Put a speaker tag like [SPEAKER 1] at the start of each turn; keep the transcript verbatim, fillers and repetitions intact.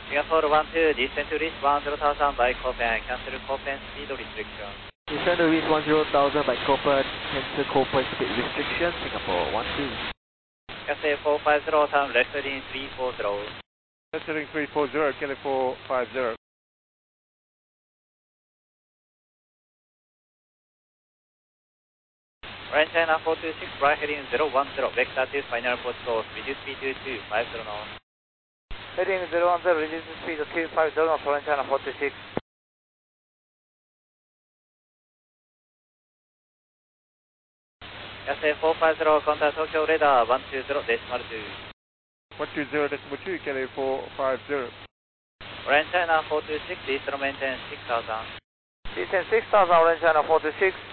[SPEAKER 1] Singapore one two, descend to reach one zero thousand by Copen, cancel Copen speed restriction.
[SPEAKER 2] Descend to reach one zero thousand by Copen, cancel Copen speed restriction, Singapore one two.
[SPEAKER 1] Cancel four five zero, time left heading three four zero.
[SPEAKER 3] Left heading three four zero, Kelly four five zero.
[SPEAKER 1] Right China four two six, right heading zero one zero, vector to final port course, reduce speed to two five zero knots.
[SPEAKER 2] Heading zero one zero, reduce speed to two five zero knots, right China four two six.
[SPEAKER 1] Cancel four five zero, contact Tokyo radar one two zero decimal two.
[SPEAKER 3] one two zero decimal two, Kelly four five zero.
[SPEAKER 1] Right China four two six, descend maintain six thousand.
[SPEAKER 2] Descend six thousand, right China four two six.